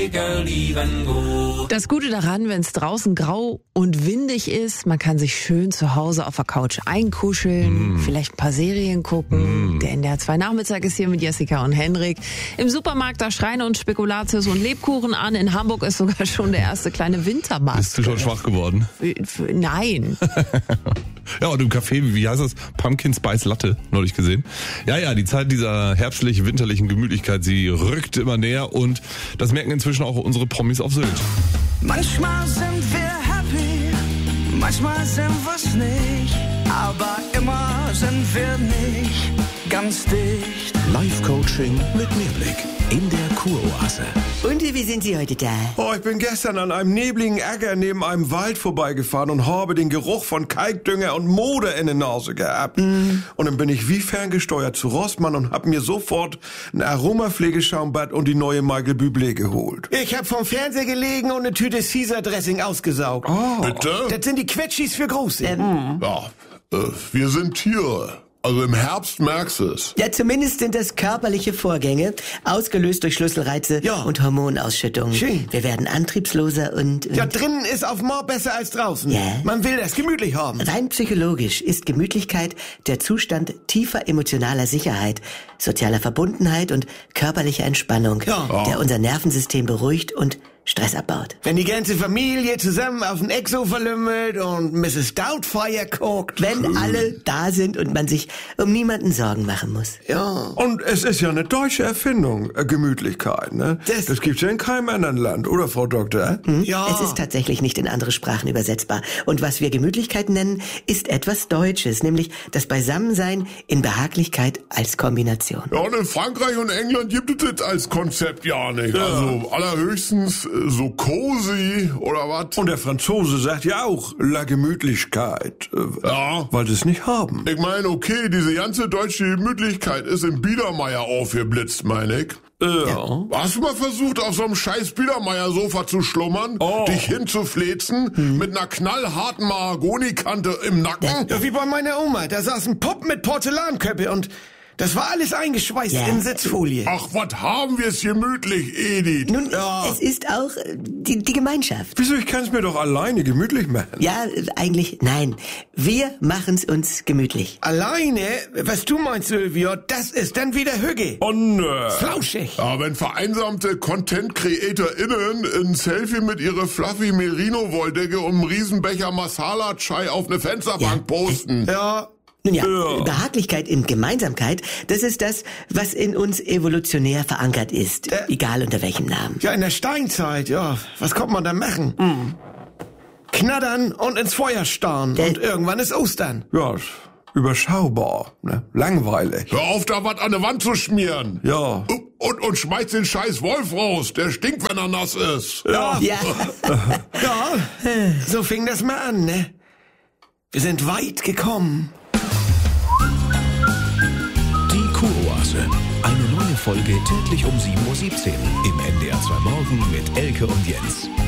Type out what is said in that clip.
Das Gute daran, wenn es draußen grau und windig ist, man kann sich schön zu Hause auf der Couch einkuscheln, vielleicht ein paar Serien gucken. Der NDR 2 Nachmittag ist hier mit Jessica und Henrik. Im Supermarkt, da schreien uns Spekulatius und Lebkuchen an. In Hamburg ist sogar schon der erste kleine Wintermarkt. Bist du schon schwach geworden? Nein. Ja, und im Café, wie heißt das? Pumpkin Spice Latte, neulich gesehen. Ja, die Zeit dieser herbstlich-winterlichen Gemütlichkeit, sie rückt immer näher und das merken inzwischen auch unsere Promis auf Sylt. Manchmal sind wir happy, manchmal sind wir's nicht, aber immer sind wir nicht ganz dicht. Live-Coaching mit Mehrblick in der Kuroase. Und wie sind Sie heute da? Oh, ich bin gestern an einem nebligen Äcker neben einem Wald vorbeigefahren und habe den Geruch von Kalkdünger und Moder in der Nase gehabt. Und dann bin ich wie ferngesteuert zu Rossmann und hab mir sofort ein Aromapflegeschaumbad und die neue Michael Bublé geholt. Ich hab vom Fernseher gelegen und eine Tüte Caesar-Dressing ausgesaugt. Oh. Bitte? Das sind die Quetschis für Große. Ja, wir sind Tiere. Also im Herbst merkst du es. Ja, zumindest sind das körperliche Vorgänge, ausgelöst durch Schlüsselreize und Hormonausschüttung. Schön. Wir werden antriebsloser und... Ja, drinnen ist auf Moor besser als draußen. Ja. Man will das gemütlich haben. Rein psychologisch ist Gemütlichkeit der Zustand tiefer emotionaler Sicherheit, sozialer Verbundenheit und körperlicher Entspannung, der unser Nervensystem beruhigt und Stress abbaut. Wenn die ganze Familie zusammen auf den Exo verlümmelt und Mrs. Doubtfire guckt. Wenn alle da sind und man sich um niemanden Sorgen machen muss. Ja. Und es ist ja eine deutsche Erfindung, Gemütlichkeit, ne? Das gibt's ja in keinem anderen Land, oder Frau Doktor? Ja. Es ist tatsächlich nicht in andere Sprachen übersetzbar. Und was wir Gemütlichkeit nennen, ist etwas Deutsches, nämlich das Beisammensein in Behaglichkeit als Kombination. Ja, und in Frankreich und England gibt es das als Konzept ja nicht. Ja. Also allerhöchstens so cozy oder was. Und der Franzose sagt ja auch La Gemütlichkeit, Ja. weil sie es nicht haben. Ich meine, okay, diese ganze deutsche Gemütlichkeit ist im Biedermeier aufgeblitzt, meine ich. Ja. Hast du mal versucht, auf so einem scheiß Biedermeier-Sofa zu schlummern, dich hinzuflezen, mit einer knallharten Mahagonikante im Nacken? Ja, wie bei meiner Oma. Da saß ein Pupp mit Porzellanköppe und das war alles eingeschweißt in Sitzfolie. Ach, was haben wir es gemütlich, Edith? Nun, es ist auch die Gemeinschaft. Wieso, ich kann's mir doch alleine gemütlich machen. Ja, eigentlich nein. Wir machen's uns gemütlich. Alleine, was du meinst, Sylvia, das ist dann wieder Hügge. Oh nö. Flauschig. Ja, wenn vereinsamte Content-CreatorInnen ein Selfie mit ihrer fluffy Merino-Wolldecke und einem Riesenbecher Masala-Chai auf eine Fensterbank posten. Ja. Nun ja, Behaglichkeit in Gemeinsamkeit, das ist das, was in uns evolutionär verankert ist, egal unter welchem Namen. Ja, in der Steinzeit, ja. Was kommt man da machen? Knattern und ins Feuer starren. Und irgendwann ist Ostern. Ja, überschaubar, ne? Langweilig. Hör auf, da was an der Wand zu schmieren. Ja. Und schmeiß den scheiß Wolf raus. Der stinkt, wenn er nass ist. Ja. Ja. Ja, so fing das mal an, ne? Wir sind weit gekommen. Die Kuroase. Eine neue Folge täglich um 7:17 Uhr im NDR 2 Morgen mit Elke und Jens.